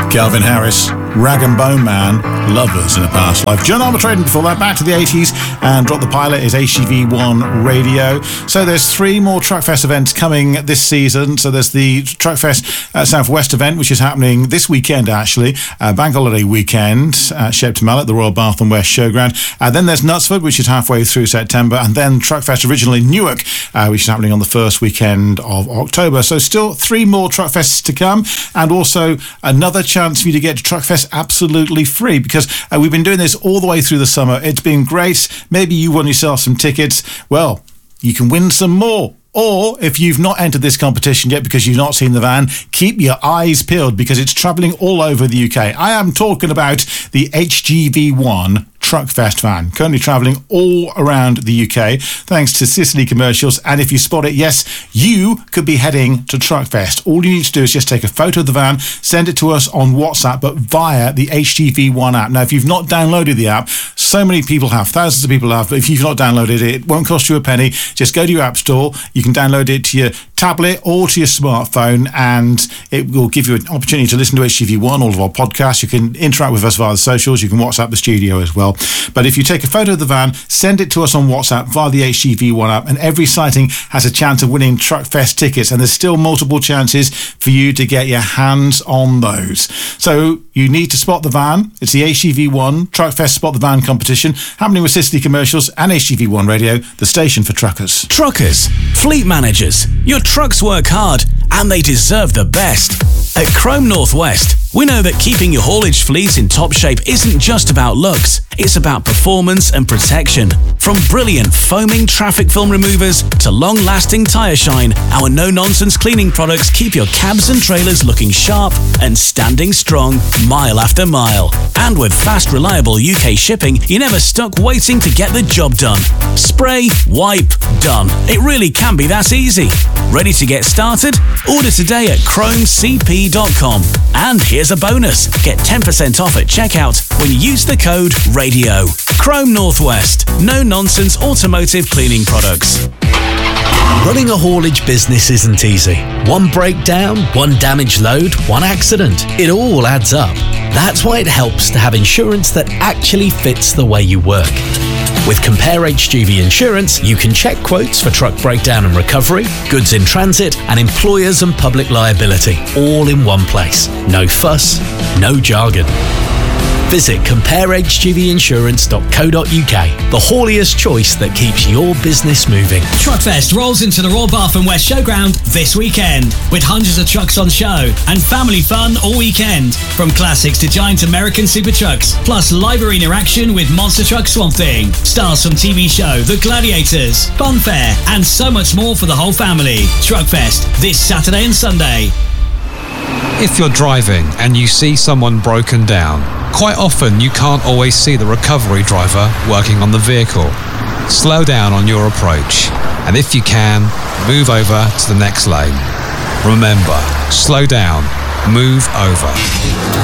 Calvin Harris, Rag and Bone Man, Lovers in a Past Life. John Armatrading before that, back to the 80s, and Drop the Pilot is HGV1 Radio. So there's 3 more Truckfest events coming this season. So there's the Truckfest Southwest event, which is happening this weekend, actually, Bank Holiday weekend at Shepton Mallet, the Royal Bath and West Showground. Then there's Knutsford, which is halfway through September, and then Truckfest originally Newark, which is happening on the first weekend of October. So still 3 more Truckfests to come, and also another chance for you to get to Truckfest absolutely free, because we've been doing this all the way through the summer. It's been great. Maybe you won yourself some tickets. Well, you can win some more. Or if you've not entered this competition yet because you've not seen the van, keep your eyes peeled, because it's travelling all over the UK. I am talking about the HGV1 Truckfest van, currently travelling all around the UK thanks to Sicily Commercials. And if you spot it, yes, you could be heading to Truckfest. All you need to do is just take a photo of the van, send it to us on WhatsApp, but via the HGV1 app. Now, if you've not downloaded the app, so many people have, thousands of people have, but if you've not downloaded it, it won't cost you a penny. Just go to your app store. You can download it to your tablet or to your smartphone, and it will give you an opportunity to listen to HGV1, all of our podcasts. You can interact with us via the socials. You can WhatsApp the studio as well. But if you take a photo of the van, send it to us on WhatsApp via the HGV1 app, and every sighting has a chance of winning Truckfest tickets, and there's still multiple chances for you to get your hands on those. So you need to spot the van. It's the HGV1 Truckfest Spot the Van competition, happening with Sicily Commercials and HGV1 Radio, the station for truckers. Truckers, fleet managers, your trucks work hard and they deserve the best. At Chrome Northwest, we know that keeping your haulage fleet in top shape isn't just about looks, it's about performance and protection. From brilliant foaming traffic film removers to long-lasting tyre shine, our no-nonsense cleaning products keep your cabs and trailers looking sharp and standing strong mile after mile. And with fast, reliable UK shipping, you're never stuck waiting to get the job done. Spray, wipe, done. It really can be that easy. Ready to get started? Order today at chromecp.com. And here's a bonus. Get 10% off at checkout when you use the code RADIO. Chrome Northwest. No-nonsense automotive cleaning products. Running a haulage business isn't easy. One breakdown, one damaged load, one accident. It all adds up. That's why it helps to have insurance that actually fits the way you work. With Compare HGV Insurance, you can check quotes for truck breakdown and recovery, goods in transit, and employers and public liability, all in one place. No fuss, no jargon. Visit comparehgvinsurance.co.uk, the hauliest choice that keeps your business moving. Truckfest rolls into the Royal Bath and West Showground this weekend, with hundreds of trucks on show and family fun all weekend. From classics to giant American super trucks, plus live arena action with Monster Truck Swamp Thing, stars from TV show The Gladiators, fun fair, and so much more for the whole family. Truckfest this Saturday and Sunday. If you're driving and you see someone broken down, quite often you can't always see the recovery driver working on the vehicle. Slow down on your approach, and if you can, move over to the next lane. Remember, slow down, move over.